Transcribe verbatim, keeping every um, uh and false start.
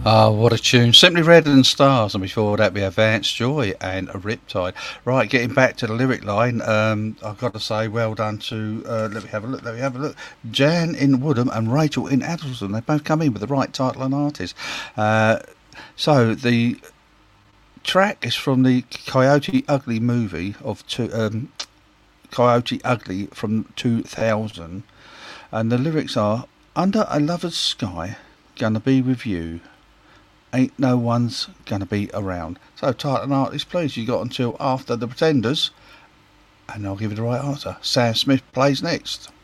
Ah, what a tune. Simply Red and Stars, and before that we have Vance Joy and a Riptide. Right, getting back to the lyric line, um, I've got to say well done to, uh, let me have a look, let me have a look, Jan in Woodham and Rachel in Addleston. They both come in with the right title and artist. Uh, so the track is from the Coyote Ugly movie of two, um, Coyote Ugly from two thousand, and the lyrics are, under a lover's sky, gonna be with you. Ain't no one's gonna be around. So, title and artist, please. You got until after the Pretenders, and I'll give you the right answer. Sam Smith plays next.